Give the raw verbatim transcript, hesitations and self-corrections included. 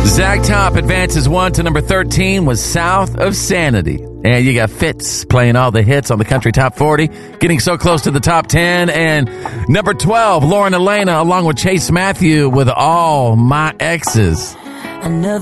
Zach Top advances one to number thirteen with South of Sanity. And you got Fitz playing all the hits on the Country Top forty, getting so close to the top ten. And number twelve, Lauren Elena, along with Chase Matthew with All My Exes. Another